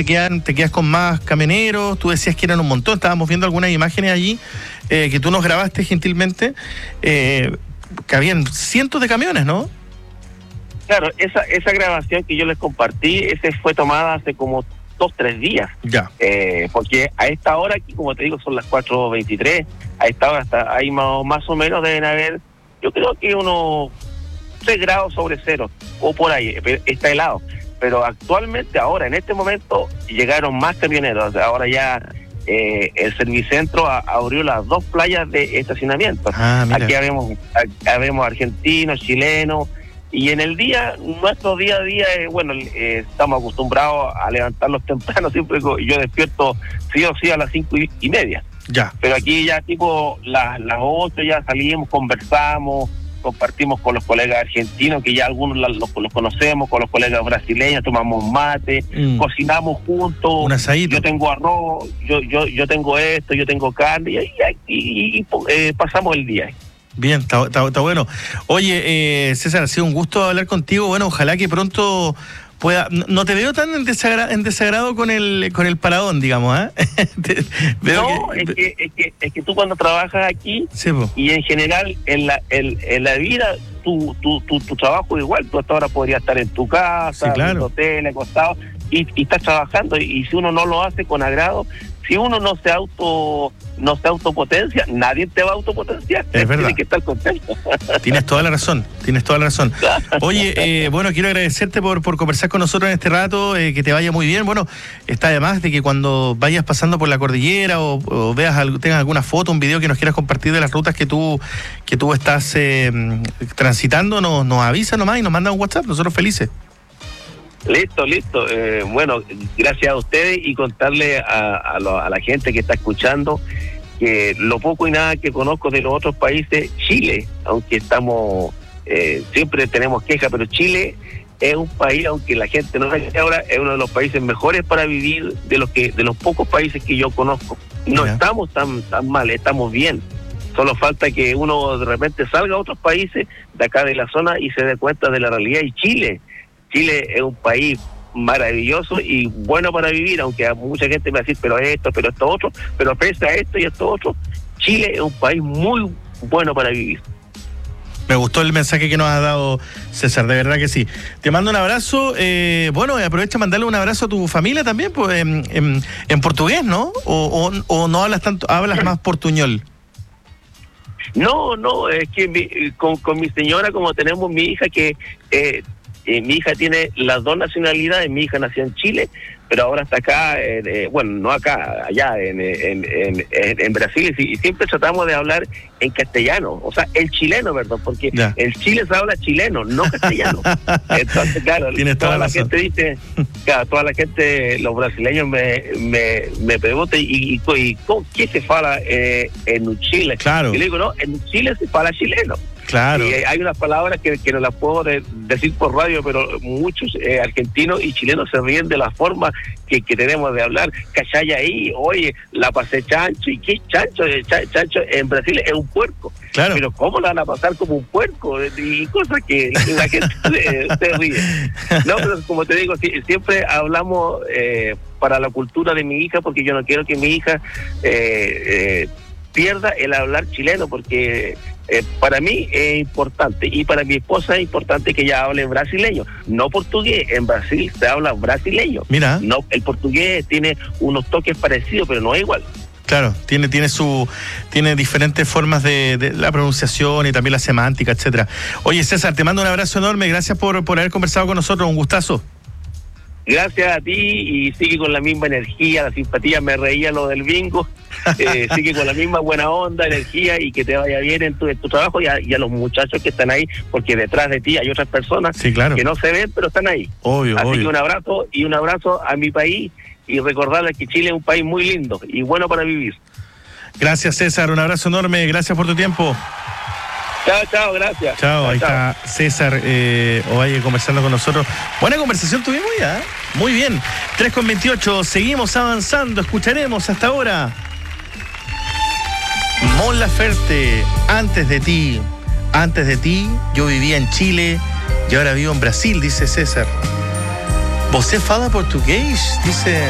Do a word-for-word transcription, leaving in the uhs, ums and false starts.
se quedan, te quedas con más camioneros. Tú decías que eran un montón, estábamos viendo algunas imágenes allí eh, que tú nos grabaste gentilmente, eh, que habían cientos de camiones, ¿no? Claro, esa esa grabación que yo les compartí, ese fue tomada hace como dos, tres días. Ya. Eh, porque a esta hora, aquí como te digo, son las cuatro veintitrés, a esta hora hasta ahí más, más o menos deben haber, yo creo que unos tres grados sobre cero, o por ahí, está helado. Pero actualmente, ahora, en este momento, llegaron más camioneros. Ahora ya eh, el Servicentro a, abrió las dos playas de estacionamiento. Ah, aquí habemos, habemos argentinos, chilenos. Y en el día, nuestro día a día, eh, bueno, eh, estamos acostumbrados a levantarlos temprano, siempre yo despierto sí o sí a las cinco y, y media. Ya. Pero aquí ya tipo las, las ocho ya salimos, conversamos, compartimos con los colegas argentinos, que ya algunos los, los conocemos, con los colegas brasileños, tomamos mate, mm. cocinamos juntos. Un asadito. Yo tengo arroz, yo yo yo tengo esto, yo tengo carne, y, y, y, y eh, pasamos el día. Bien, está, está, está bueno. Oye, eh, César, ha sido un gusto hablar contigo. Bueno, ojalá que pronto pueda... No te veo tan en desagrado, en desagrado con el con el paradón, digamos, ¿eh? No, que... Es, que, es, que, es que tú cuando trabajas aquí, sí, y en general en la en, en la vida, tu, tu, tu, tu trabajo igual, tú hasta ahora podrías estar en tu casa, sí, claro. en tu hotel, acostado, y, y estás trabajando, y, y si uno no lo hace con agrado, si uno no se auto no se autopotencia, nadie te va a autopotenciar. Es verdad. Tienes que estar contento. Tienes toda la razón, tienes toda la razón. Oye, eh, bueno, quiero agradecerte por, por conversar con nosotros en este rato, eh, que te vaya muy bien. Bueno, está además de que cuando vayas pasando por la cordillera o, o veas tengas alguna foto, un video que nos quieras compartir de las rutas que tú que tú estás eh, transitando, nos, nos avisa nomás y nos manda un WhatsApp, nosotros felices. Listo, listo. Eh, bueno, gracias a ustedes y contarle a, a, lo, a la gente que está escuchando que lo poco y nada que conozco de los otros países, Chile, aunque estamos, eh, siempre tenemos quejas, pero Chile es un país, aunque la gente no sabe ahora, es uno de los países mejores para vivir de los que de los pocos países que yo conozco. No yeah. estamos tan, tan mal, estamos bien. Solo falta que uno de repente salga a otros países de acá de la zona y se dé cuenta de la realidad. Y Chile, Chile es un país maravilloso y bueno para vivir, aunque a mucha gente me va a decir, pero esto, pero esto otro, pero pese a esto y esto otro, Chile es un país muy bueno para vivir. Me gustó el mensaje que nos has dado, César, de verdad que sí. Te mando un abrazo, eh, bueno, aprovecha mandarle un abrazo a tu familia también, pues en, en, en portugués, ¿no? O, o, o no hablas tanto, hablas más portuñol. No, no, es que mi, con, con mi señora, como tenemos mi hija que... Eh, Eh, mi hija tiene las dos nacionalidades. Mi hija nació en Chile, pero ahora está acá, eh, eh, bueno, no acá, allá en, en, en, en Brasil, y siempre tratamos de hablar en castellano, o sea, el chileno, ¿verdad? Porque yeah. en Chile se habla chileno, no castellano. Entonces, claro, Tienes toda, toda la razón. gente dice, claro, toda la gente, los brasileños me me, me preguntan, ¿y, y, y qué se fala eh, en Chile? Claro. Y le digo, no, en Chile se fala chileno. Claro. Y hay unas palabras que, que no las puedo de, decir por radio, pero muchos eh, argentinos y chilenos se ríen de la forma que, que tenemos de hablar. Cachaya ahí, oye, la pasé chancho. ¿Y qué es chancho? Ch chancho en Brasil es un puerco. Claro. Pero ¿cómo la van a pasar como un puerco? Y cosas que la gente se, se ríe. No, pero como te digo, siempre hablamos eh, para la cultura de mi hija, porque yo no quiero que mi hija eh, eh, pierda el hablar chileno, porque... Eh, para mí es importante, y para mi esposa es importante que ella hable brasileño, no portugués. En Brasil se habla brasileño. Mira. No, el portugués tiene unos toques parecidos, pero no es igual. Claro, tiene tiene su tiene diferentes formas de, de la pronunciación y también la semántica, etcétera. Oye, César, te mando un abrazo enorme, gracias por, por haber conversado con nosotros, un gustazo. Gracias a ti, y sigue con la misma energía, la simpatía. Me reía lo del bingo. Eh, sigue con la misma buena onda, energía, y que te vaya bien en tu, en tu trabajo, y a, y a los muchachos que están ahí, porque detrás de ti hay otras personas sí, claro. que no se ven, pero están ahí. Obvio, Así obvio. que un abrazo, y un abrazo a mi país, y recordarles que Chile es un país muy lindo y bueno para vivir. Gracias, César, un abrazo enorme, gracias por tu tiempo. Chao, chao, gracias. Chao, ahí chao. Está César eh, Ovalle conversando con nosotros. Buena conversación tuvimos ya, ¿eh? Muy bien. tres con veintiocho, seguimos avanzando, escucharemos hasta ahora Mon Laferte, antes de ti. Antes de ti, yo vivía en Chile y ahora vivo en Brasil, dice César. ¿Você fala portugués? Dice...